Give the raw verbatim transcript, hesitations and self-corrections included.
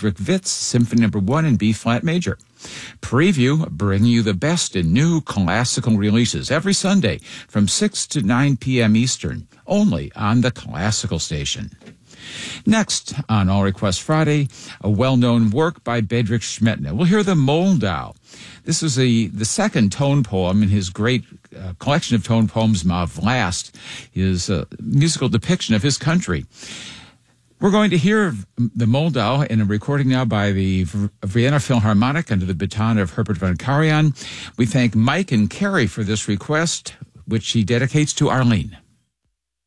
Friedrich Witz, Symphony Number One in B-flat major. Preview, bringing you the best in new classical releases every Sunday from six to nine p.m. Eastern, only on the Classical Station. Next, on All Request Friday, a well-known work by Bedřich Šmetna. We'll hear the Moldau. This is a, the second tone poem in his great uh, collection of tone poems, Ma Vlast, his uh, musical depiction of his country. We're going to hear the Moldau in a recording now by the Vienna Philharmonic under the baton of Herbert von Karajan. We thank Mike and Carrie for this request, which he dedicates to Arlene.